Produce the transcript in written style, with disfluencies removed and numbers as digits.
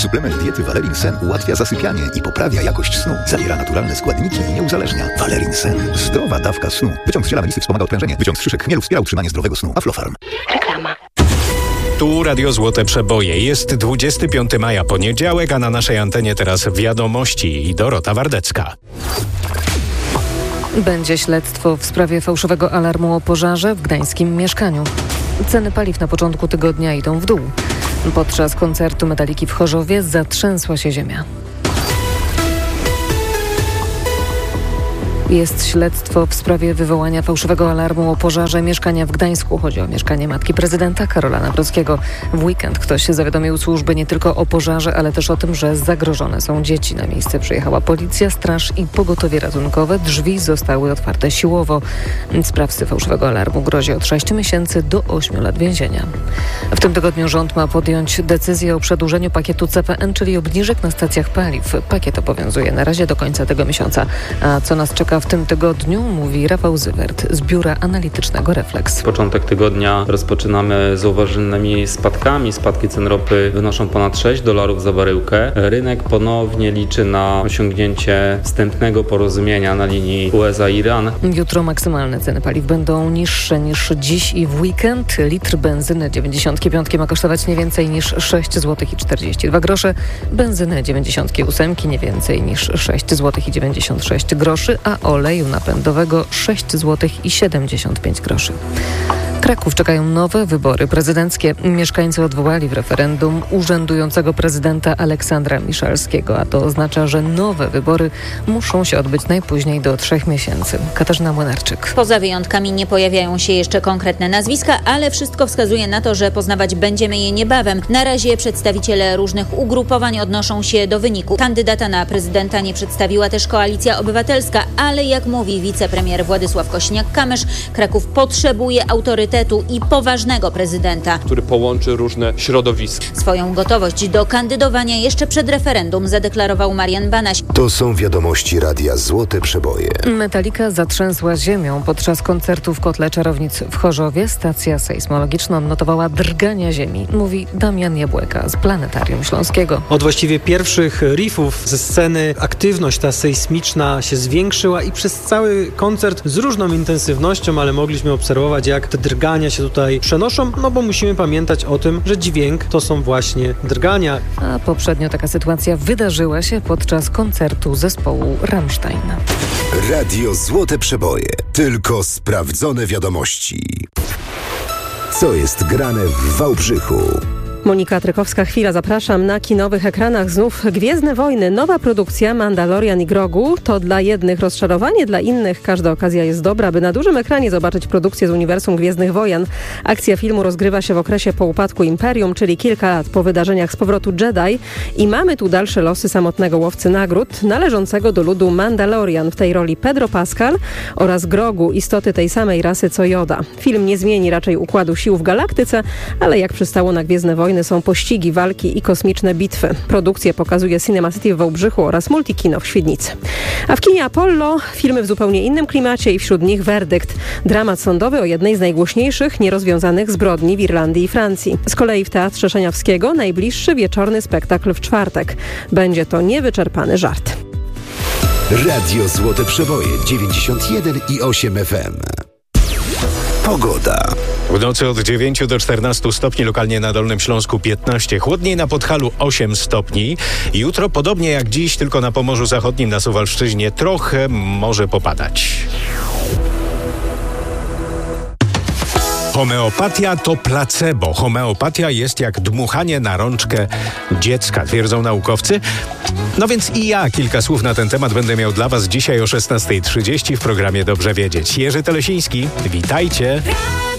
Suplement diety Valerin Sen ułatwia zasypianie i poprawia jakość snu. Zawiera naturalne składniki i nie uzależnia. Valerin Sen. Zdrowa dawka snu. Wyciąg z ziela melisy wspomaga odprężenie. Wyciąg z szyszek chmielu wspiera utrzymanie zdrowego snu. Aflofarm. Reklama. Tu Radio Złote Przeboje. Jest 25 maja, poniedziałek, a na naszej antenie teraz wiadomości i Dorota Wardecka. Będzie śledztwo w sprawie fałszywego alarmu o pożarze w gdańskim mieszkaniu. Ceny paliw na początku tygodnia idą w dół. Podczas koncertu Metaliki w Chorzowie zatrzęsła się ziemia. Jest śledztwo w sprawie wywołania fałszywego alarmu o pożarze mieszkania w Gdańsku. Chodzi o mieszkanie matki prezydenta Karola Nawrockiego. W weekend ktoś zawiadomił służby nie tylko o pożarze, ale też o tym, że zagrożone są dzieci. Na miejsce przyjechała policja, straż i pogotowie ratunkowe. Drzwi zostały otwarte siłowo. Sprawcy fałszywego alarmu grozi od 6 miesięcy do 8 lat więzienia. W tym tygodniu rząd ma podjąć decyzję o przedłużeniu pakietu CPN, czyli obniżek na stacjach paliw. Pakiet obowiązuje na razie do końca tego miesiąca. A co nas czeka w tym tygodniu, mówi Rafał Zywert z biura analitycznego Reflex. Początek tygodnia rozpoczynamy z zauważalnymi spadkami. Spadki cen ropy wynoszą ponad $6 za baryłkę. Rynek ponownie liczy na osiągnięcie wstępnego porozumienia na linii USA-Iran. Jutro maksymalne ceny paliw będą niższe niż dziś i w weekend. Litr benzyny 95 ma kosztować nie więcej niż 6,42 zł. Benzyny 98 nie więcej niż 6,96 zł, a oleju napędowego 6,75 zł. Kraków czekają nowe wybory prezydenckie. Mieszkańcy odwołali w referendum urzędującego prezydenta Aleksandra Miszalskiego, a to oznacza, że nowe wybory muszą się odbyć najpóźniej do 3 miesięcy. Katarzyna Młynarczyk. Poza wyjątkami nie pojawiają się jeszcze konkretne nazwiska, ale wszystko wskazuje na to, że poznawać będziemy je niebawem. Na razie przedstawiciele różnych ugrupowań odnoszą się do wyniku. Kandydata na prezydenta nie przedstawiła też Koalicja Obywatelska, ale jak mówi wicepremier Władysław Kosiniak-Kamysz, Kraków potrzebuje autorytetu i poważnego prezydenta, który połączy różne środowiska. Swoją gotowość do kandydowania jeszcze przed referendum zadeklarował Marian Banaś. To są wiadomości Radia Złote Przeboje. Metalika zatrzęsła ziemią podczas koncertu w Kotle Czarownic w Chorzowie. Stacja sejsmologiczna odnotowała drgania ziemi, mówi Damian Jabłeka z Planetarium Śląskiego. Od właściwie pierwszych riffów ze sceny aktywność ta sejsmiczna się zwiększyła i przez cały koncert z różną intensywnością, ale mogliśmy obserwować, jak te drgania się tutaj przenoszą, no bo musimy pamiętać o tym, że dźwięk to są właśnie drgania. A poprzednio taka sytuacja wydarzyła się podczas koncertu zespołu Rammstein. Radio Złote Przeboje. Tylko sprawdzone wiadomości. Co jest grane w Wałbrzychu? Monika Trykowska-Chwila, zapraszam. Na kinowych ekranach znów Gwiezdne Wojny. Nowa produkcja Mandalorian i Grogu to dla jednych rozczarowanie, dla innych każda okazja jest dobra, by na dużym ekranie zobaczyć produkcję z uniwersum Gwiezdnych Wojen. Akcja filmu rozgrywa się w okresie po upadku Imperium, czyli kilka lat po wydarzeniach z powrotu Jedi i mamy tu dalsze losy samotnego łowcy nagród należącego do ludu Mandalorian. W tej roli Pedro Pascal oraz Grogu, istoty tej samej rasy co Yoda. Film nie zmieni raczej układu sił w galaktyce, ale jak przystało na Gwiezdne Wojny są pościgi, walki i kosmiczne bitwy. Produkcję pokazuje Cinema City w Wałbrzychu oraz Multikino w Świdnicy. A w kinie Apollo filmy w zupełnie innym klimacie i wśród nich Werdykt. Dramat sądowy o jednej z najgłośniejszych nierozwiązanych zbrodni w Irlandii i Francji. Z kolei w Teatrze Szeniawskiego najbliższy wieczorny spektakl w czwartek. Będzie to niewyczerpany żart. Radio Złote Przeboje 91,8 FM. Pogoda. W nocy od 9 do 14 stopni, lokalnie na Dolnym Śląsku 15, chłodniej na Podhalu 8 stopni. Jutro podobnie jak dziś, tylko na Pomorzu Zachodnim, na Suwalszczyźnie trochę może popadać. Homeopatia to placebo. Homeopatia jest jak dmuchanie na rączkę dziecka, twierdzą naukowcy. No więc i ja kilka słów na ten temat będę miał dla Was dzisiaj o 16:30 w programie Dobrze Wiedzieć. Jerzy Telesiński, witajcie.